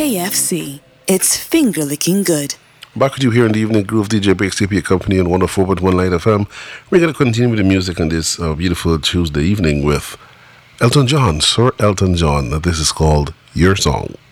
KFC. It's finger licking good. Back with you here in the evening groove, DJ Breaks TP Company on 104.1 Light FM. We're going to continue with the music on this beautiful Tuesday evening with Elton John, Sir Elton John. This is called Your Song.